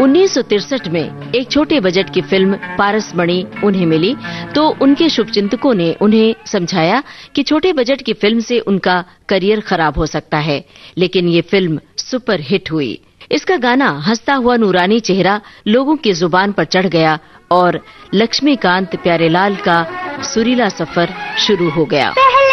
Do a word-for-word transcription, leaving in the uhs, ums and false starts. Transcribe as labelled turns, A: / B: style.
A: उन्नीस सौ तिरसठ में एक छोटे बजट की फिल्म पारसमणि उन्हें मिली तो उनके शुभचिंतकों ने उन्हें समझाया कि छोटे बजट की फिल्म से उनका करियर खराब हो सकता है, लेकिन ये फिल्म सुपर हिट हुई। इसका गाना हंसता हुआ नूरानी चेहरा लोगों की जुबान पर चढ़ गया और लक्ष्मीकांत प्यारेलाल का सुरीला सफर शुरू हो गया।